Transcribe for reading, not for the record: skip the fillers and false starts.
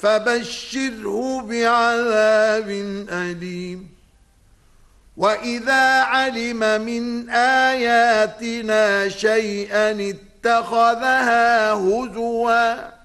فبشره بعذاب أليم. وإذا علم من آياتنا شيئا اتخذها هزوا